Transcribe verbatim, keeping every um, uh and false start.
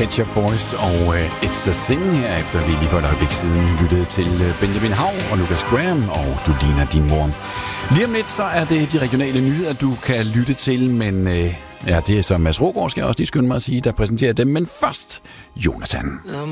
Pet Shop Boys og uh, It's the Thing her, efter vi lige for et øjeblik siden lyttede til uh, Benjamin Hav og Lucas Graham og Du ligner din mor. Lige om lidt, så er det de regionale nyheder, du kan lytte til, men uh, ja, det er så Mads Rogaard, skal jeg også lige skynde mig at sige, der præsenterer dem, men først Jonathan.